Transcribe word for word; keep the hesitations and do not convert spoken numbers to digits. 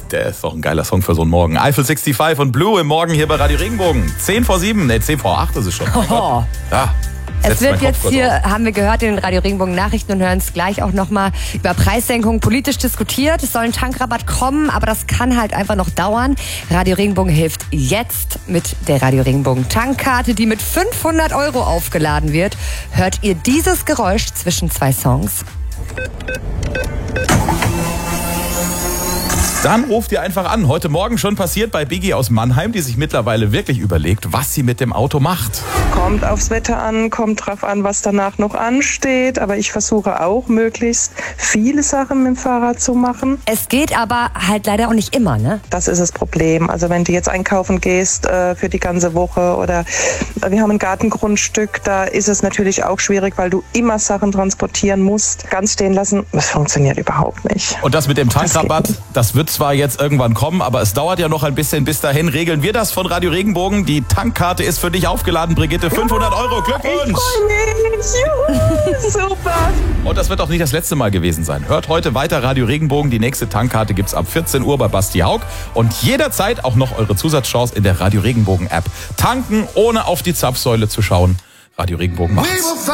Der ist doch ein geiler Song für so einen Morgen. Eiffel fünfundsechzig und Blue im Morgen hier bei Radio Regenbogen. zehn vor sieben, ne, zehn vor acht ist es schon. Oh. Ja. Es wird jetzt hier, haben wir gehört in den Radio Regenbogen Nachrichten und hören es gleich auch nochmal, über Preissenkungen politisch diskutiert. Es soll ein Tankrabatt kommen, aber das kann halt einfach noch dauern. Radio Regenbogen hilft jetzt mit der Radio Regenbogen Tankkarte, die mit fünfhundert Euro aufgeladen wird. Hört ihr dieses Geräusch zwischen zwei Songs? Dann ruft ihr einfach an. Heute Morgen schon passiert bei Biggie aus Mannheim, die sich mittlerweile wirklich überlegt, was sie mit dem Auto macht. Kommt aufs Wetter an, kommt drauf an, was danach noch ansteht. Aber ich versuche auch, möglichst viele Sachen mit dem Fahrrad zu machen. Es geht aber halt leider auch nicht immer, ne? Das ist das Problem. Also wenn du jetzt einkaufen gehst äh, für die ganze Woche oder äh, wir haben ein Gartengrundstück, da ist es natürlich auch schwierig, weil du immer Sachen transportieren musst. Ganz stehen lassen, das funktioniert überhaupt nicht. Und das mit dem Tankrabatt, das wird zwar jetzt irgendwann kommen, aber es dauert ja noch ein bisschen. Bis dahin regeln wir das von Radio Regenbogen. Die Tankkarte ist für dich aufgeladen, Brigitte. fünfhundert Euro, Glückwunsch! Ich Juhu, super! Und das wird auch nicht das letzte Mal gewesen sein. Hört heute weiter Radio Regenbogen. Die nächste Tankkarte gibt's ab vierzehn Uhr bei Basti Haug. Und jederzeit auch noch eure Zusatzchance in der Radio Regenbogen App. Tanken, ohne auf die Zapfsäule zu schauen. Radio Regenbogen macht's.